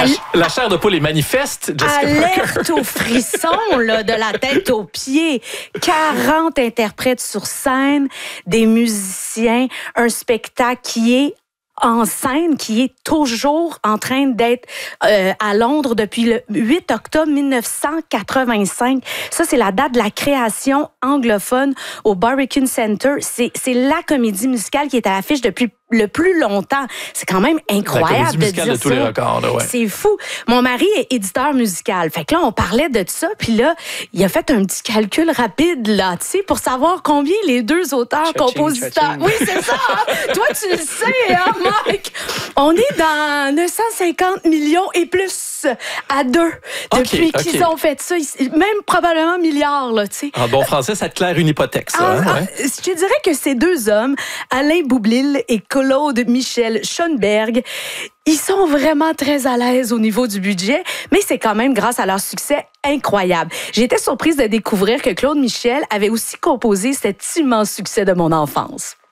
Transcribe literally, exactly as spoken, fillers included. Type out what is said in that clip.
la chair de poule est manifeste, Jessica Alerte Parker. au frisson, là, de la tête aux pieds. quarante interprètes sur scène, des musiciens, un spectacle qui est en scène, qui est toujours en train d'être euh, à Londres depuis le huit octobre mille neuf cent quatre-vingt-cinq. Ça, c'est la date de la création anglophone au Barbican Center. C'est, c'est la comédie musicale qui est à l'affiche depuis le plus longtemps. C'est quand même incroyable de dire de tous ça. les records, là, ouais. C'est fou. Mon mari est éditeur musical. Fait que là, on parlait de ça, puis là, il a fait un petit calcul rapide, là, tu sais, pour savoir combien les deux auteurs, Cha-ching, compositeurs... cha-ching. Oui, c'est ça! Hein? Toi, tu le sais, hein, Mike? On est dans neuf cent cinquante millions et plus à deux depuis OK, qu'ils OK. ont fait ça. Même probablement milliards, là, tu sais. En bon français, ça te claire une hypothèque, ça. Ah, hein, ah, ouais. Je te dirais que ces deux hommes, Alain Boublil et Claude Michel Schoenberg, ils sont vraiment très à l'aise au niveau du budget, mais c'est quand même grâce à leur succès incroyable. J'ai été surprise de découvrir que Claude Michel avait aussi composé cet immense succès de mon enfance.